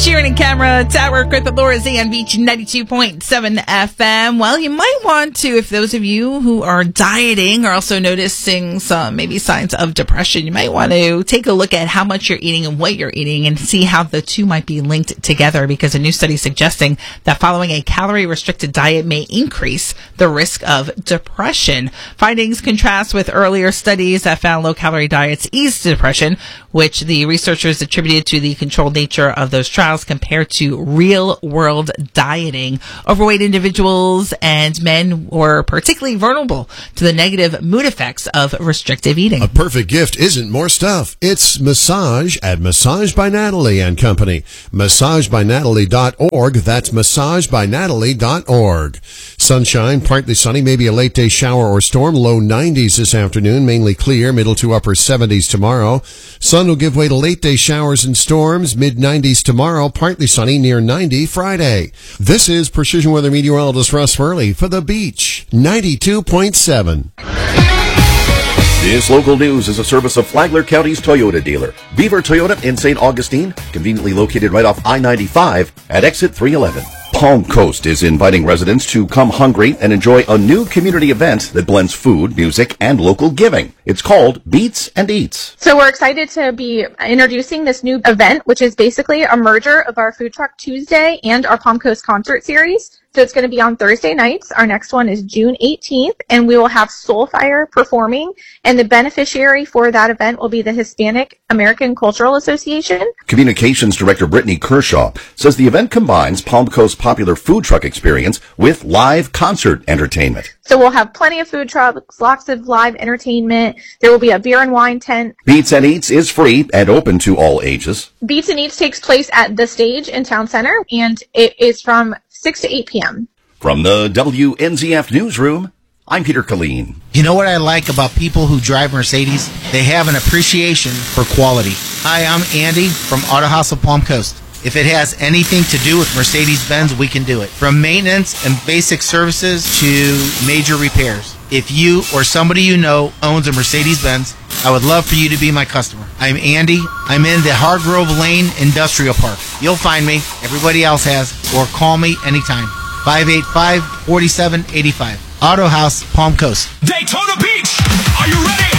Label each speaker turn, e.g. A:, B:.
A: Sheeran and Camera, Tower with Laura Z on Beach 92.7 FM. Well, you might want to, if those of you who are dieting are also noticing some maybe signs of depression, you might want to take a look at how much you're eating and what you're eating and see how the two might be linked together, because a new study suggesting that following a calorie-restricted diet may increase the risk of depression. Findings contrast with earlier studies that found low-calorie diets eased depression, which the researchers attributed to the controlled nature of those trials compared to real-world dieting. Overweight individuals and men were particularly vulnerable to the negative mood effects of restrictive eating.
B: A perfect gift isn't more stuff. It's massage at Massage by Natalie and Company. MassageByNatalie.org. That's MassageByNatalie.org. Sunshine, partly sunny, maybe a late day shower or storm. Low 90s this afternoon, mainly clear, middle to upper 70s tomorrow. Sun will give way to late day showers and storms, mid 90s tomorrow, partly sunny, near 90 Friday. This is Precision Weather Meteorologist Russ Furley for The Beach, 92.7.
C: This local news is a service of Flagler County's Toyota dealer, Beaver Toyota in St. Augustine, conveniently located right off I-95 at exit 311. Palm Coast is inviting residents to come hungry and enjoy a new community event that blends food, music, and local giving. It's called Beats and Eats.
D: So we're excited to be introducing this new event, which is basically a merger of our Food Truck Tuesday and our Palm Coast concert series. So it's going to be on Thursday nights. Our next one is June 18th, and we will have Soulfire performing, and the beneficiary for that event will be the Hispanic American Cultural Association.
C: Communications Director Brittany Kershaw says the event combines Palm Coast's popular food truck experience with live concert entertainment.
D: So we'll have plenty of food trucks, lots of live entertainment. There will be a beer and wine tent.
C: Beats and Eats is free and open to all ages.
D: Beats and Eats takes place at The Stage in Town Center, and it is from 6 to 8 p.m.
C: From the WNZF Newsroom, I'm Peter Colleen.
E: You know what I like about people who drive Mercedes? They have an appreciation for quality. Hi, I'm Andy from Auto House of Palm Coast. If it has anything to do with Mercedes-Benz, we can do it. From maintenance and basic services to major repairs. If you or somebody you know owns a Mercedes-Benz, I would love for you to be my customer. I'm Andy. I'm in the Hargrove Lane Industrial Park. You'll find me. Everybody else has. Or call me anytime. 585-4785. Auto House, Palm Coast.
F: Daytona Beach! Are you ready?